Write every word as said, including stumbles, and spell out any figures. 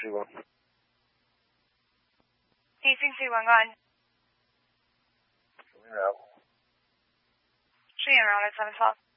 C one. Houston C one, go ahead. Show me your route. Show you around at seven twelve.